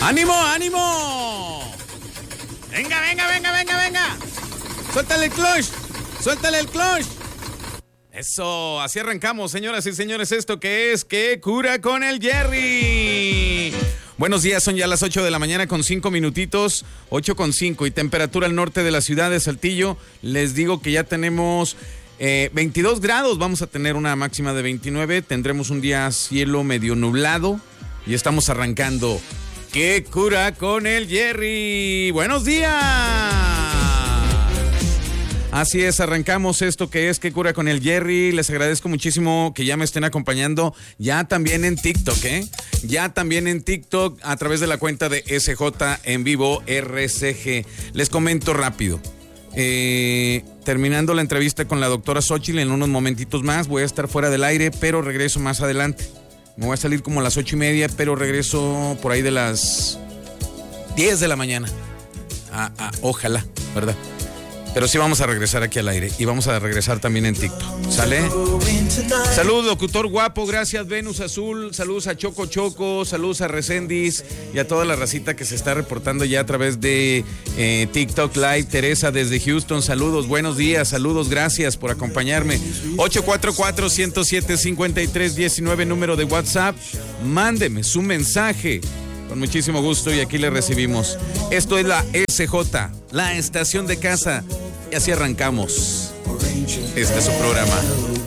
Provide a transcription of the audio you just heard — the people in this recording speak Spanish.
¡Ánimo, ánimo! ¡Venga, venga, venga, venga, venga! ¡Suéltale el clutch! ¡Suéltale el clutch! Eso, así arrancamos, señoras y señores, esto que es ¿Qué cura con el Jerry? Buenos días, son ya las 8 de la mañana con 5 minutitos, 8:05, y temperatura al norte de la ciudad de Saltillo. Les digo que ya tenemos 22 grados, vamos a tener una máxima de 29, tendremos un día cielo medio nublado y estamos arrancando ¿Qué cura con el Jerry? ¡Buenos días! Así es, arrancamos esto que es ¿Qué cura con el Jerry? Les agradezco muchísimo que ya me estén acompañando, ya también en TikTok, ya también en TikTok a través de la cuenta de SJ en vivo RCG. Les comento rápido. Terminando la entrevista con la doctora Xochitl en unos momentitos más, voy a estar fuera del aire, pero regreso más adelante. Me voy a salir como a las 8:30, pero regreso por ahí de las 10 de la mañana. Ojalá, ¿verdad? Pero sí vamos a regresar aquí al aire y vamos a regresar también en TikTok. ¿Sale? Saludos, locutor guapo, gracias Venus Azul, saludos a Choco Choco, saludos a Recendis y a toda la racita que se está reportando ya a través de TikTok Live. Teresa desde Houston, saludos, buenos días, saludos, gracias por acompañarme. 844-107-5319, número de WhatsApp, mándeme su mensaje. Con muchísimo gusto y aquí le recibimos. Esto es la SJ, la estación de casa. Y así arrancamos. Este es su programa.